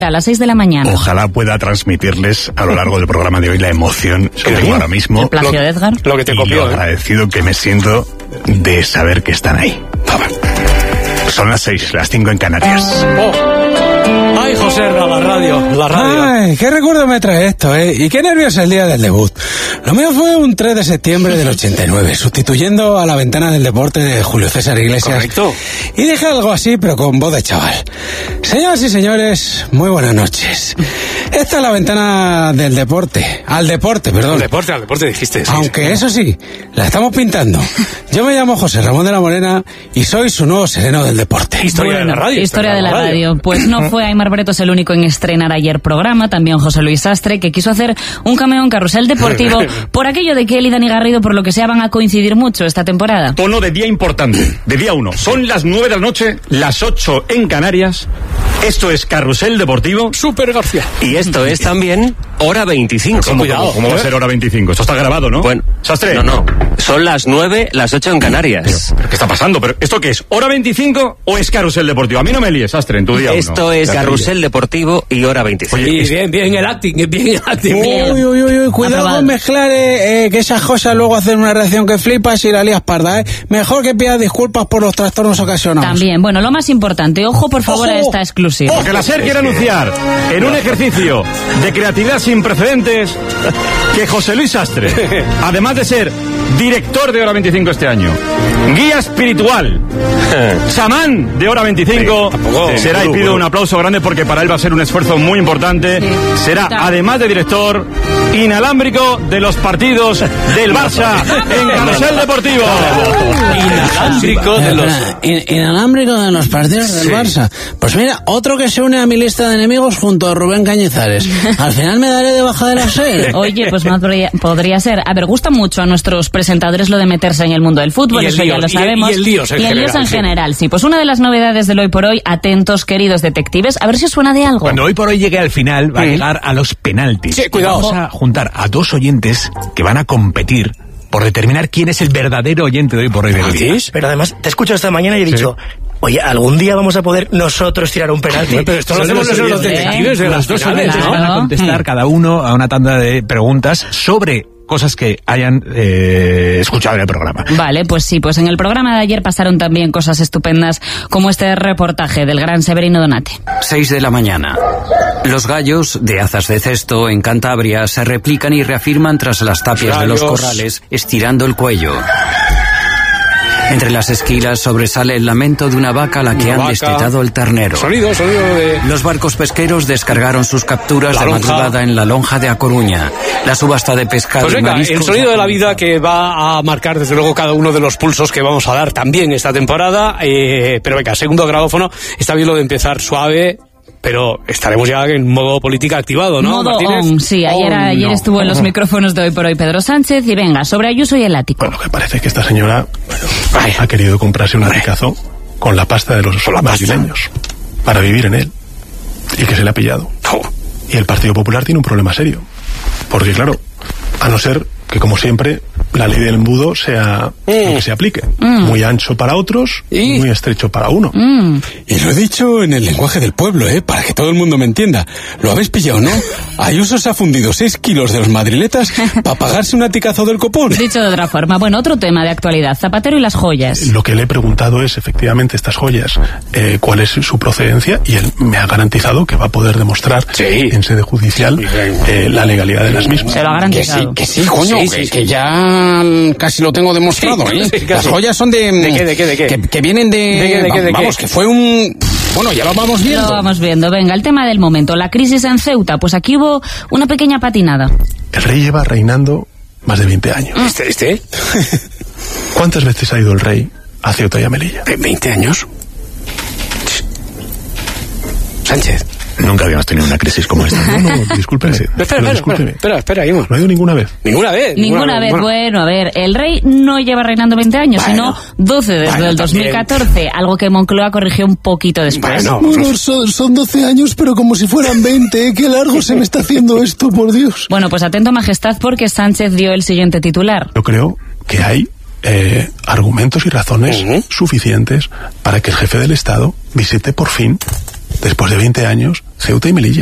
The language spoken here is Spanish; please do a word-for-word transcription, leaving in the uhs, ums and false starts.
A las seis de la mañana. Ojalá pueda transmitirles a lo largo del programa de hoy la emoción que tengo ahora mismo. El plagio de Edgar. Lo que te copió, y lo agradecido que me siento de saber que están ahí. Son las seis, las cinco en Canarias. Oh. Ay, José, la radio, la radio. Ay, qué recuerdo me trae esto, ¿eh? Y qué nervios el día del debut. Lo mío fue un tres de septiembre del ochenta y nueve, sustituyendo a La Ventana del Deporte de Julio César Iglesias. Correcto. Y dije algo así, pero con voz de chaval. Señoras y señores, muy buenas noches. Esta es La Ventana del Deporte. Al deporte, perdón. Al deporte, al deporte dijiste. Sí, Aunque sí. eso sí, la estamos pintando. Yo me llamo José Ramón de la Morena y soy su nuevo sereno del deporte. Historia Bueno, de la radio. Historia de la radio. Pues no fue Aimar Bretos el único en estrenar ayer programa, también José Luis Sastre, que quiso hacer un cameo en Carrusel Deportivo por aquello de que él y Dani Garrido, por lo que sea, van a coincidir mucho esta temporada. Tono de día importante, de día uno. Son las nueve de la noche, las ocho en Canarias. Esto es Carrusel Deportivo. Super García. Y esto es también Hora veinticinco. ¿Cómo, Cuidado, cómo, cómo va a ser hora veinticinco? Esto está grabado, ¿no? Bueno, Sastre. No, no. Son las nueve, las ocho en Canarias. ¿Pero qué está pasando? ¿Pero esto qué es? ¿Hora veinticinco o es Carrusel Deportivo? A mí no me líes, Sastre, en tu día Esto uno. es Ya te Carrusel líes. Deportivo y Hora veinticinco. Y bien, bien el acting, bien el acting. Bien. Uy, uy, uy, uy, cuidado Aprobado. con mezclar, eh, eh, que esas cosas luego hacen una reacción que flipas y la lías parda, eh. Mejor que pidas disculpas por los trastornos ocasionados. También, bueno, lo más importante, ojo por favor a esta exclusiva. Porque la SER quiere anunciar, en un ejercicio de creatividad sin precedentes, que José Luis Sastre, además de ser director de Hora veinticinco este año, guía espiritual, chamán de Hora veinticinco, Sí, tampoco, será, y gurú, pido gurú. un aplauso grande porque para él va a ser un esfuerzo muy importante, Sí. será, Claro. además de director, inalámbrico de los partidos del Barça en Carrusel Deportivo. Inalámbrico de los... In- inalámbrico de los partidos del Sí. Barça. Pues mira, otro que se une a mi lista de enemigos junto a Rubén Cañizares. Al final me daré de baja de la SER. Oye, pues más podría, podría ser. A ver, gusta mucho a nuestros presentadores lo de meterse en el mundo del fútbol, Y el eso ya lío, lo y el- sabemos. y el líos en Y el líos general, en sí. general, sí. Pues una de las novedades del hoy por hoy, atentos queridos detectives, a ver si os suena de algo. Cuando hoy por hoy llegue al final, va a Mm. llegar a los penaltis. Sí, cuidado. Vamos a juntar a dos oyentes que van a competir por determinar quién es el verdadero oyente de hoy por hoy del día. Pero además, te escucho esta mañana y he dicho, oye, algún día vamos a poder nosotros tirar un penalti. Pero esto lo Son hacemos los nosotros los oyentes. detectives de las dos finales, finales, claro. ¿no? Van a contestar Mm. cada uno a una tanda de preguntas sobre cosas que hayan eh, escuchado en el programa. Vale, pues sí, pues en el programa de ayer pasaron también cosas estupendas como este reportaje del gran Severino Donate. seis de la mañana. Los gallos de Azas de Cesto, en Cantabria, se replican y reafirman tras las tapias de los Gallos. corrales, estirando el cuello. Entre las esquilas sobresale el lamento de una vaca a la que Una han vaca. destetado el ternero. Sonido, sonido de... Los barcos pesqueros descargaron sus capturas La de lonja. madrugada en la lonja de A Coruña. La subasta de pescado Pues y venga, mariscos... el sonido de la vida que va a marcar desde luego cada uno de los pulsos que vamos a dar también esta temporada. Eh, pero venga, segundo grabófono, está bien lo de empezar suave, pero estaremos ya en modo política activado, ¿no, Modo Martínez? on, sí, ayer, On, ayer no. estuvo en los micrófonos de hoy por hoy Pedro Sánchez y venga, sobre Ayuso y el ático. Bueno, que parece que esta señora bueno, ha querido comprarse un aticazo con la pasta de los madrileños para vivir en él y que se le ha pillado. Oh. Y el Partido Popular tiene un problema serio. Porque claro, a no ser que como siempre la ley del embudo sea Mm. lo que se aplique. Mm. Muy ancho para otros y ¿Y? muy estrecho para uno. Mm. Y lo he dicho en el lenguaje del pueblo, ¿eh? Para que todo el mundo me entienda. ¿Lo habéis pillado, no? Ayuso se ha fundido seis kilos de los madriletas para pagarse un aticazo del copón. Dicho de otra forma, bueno, otro tema de actualidad, Zapatero y las joyas. Lo que le he preguntado es, efectivamente, estas joyas, eh, cuál es su procedencia, y él me ha garantizado que va a poder demostrar Sí. en sede judicial eh, la legalidad de las mismas. Se lo ha Que sí, garantizado. que sí, coño, Sí, que, sí, que sí. ya mm, casi lo tengo demostrado, Sí, ¿eh? sí, casi. Las joyas son de... ¿De qué, de qué, de qué? Que, que vienen de... ¿De qué, de qué, de qué? Vamos, que fue un... Bueno, ya lo vamos viendo. Lo vamos viendo. Venga, el tema del momento, la crisis en Ceuta. Pues aquí hubo una pequeña patinada. El rey lleva reinando más de veinte años. ¿Este? este? ¿Cuántas veces ha ido el rey a Ceuta y a Melilla? ¿De veinte años? Sánchez. Nunca habíamos tenido una crisis como esta. No, no, discúlpeme. Espera, pero espera, espera, discúlpeme. espera, espera, Imos. No ha ido ninguna vez. Ninguna vez. Ninguna vez, bueno, a ver, el rey no lleva reinando veinte años, Bueno, sino doce desde bueno, el dos mil catorce, algo que Moncloa corrigió un poquito después. Bueno, Bueno, son, son doce años, pero como si fueran veinte, ¿eh? Qué largo se me está haciendo esto, por Dios. Bueno, pues atento, majestad, porque Sánchez dio el siguiente titular. Yo creo que hay eh, argumentos y razones Ujú. suficientes para que el jefe del Estado visite por fin después de veinte años, Ceuta y Melilla.